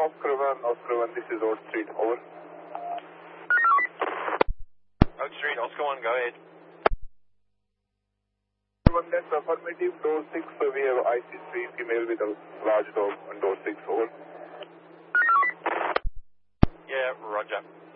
Oscar 1, this is Oak Street, over. Oak Street, Oscar 1, go ahead. One, that's affirmative, door 6, we have IC3 female with a large dog on door 6, over. Yeah, roger.